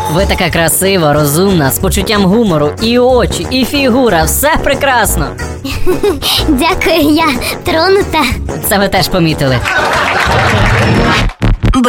Ви така красива, розумна, з почуттям гумору, і очі, і фігура, все прекрасно. Дякую, я тронута. Це ви теж помітили.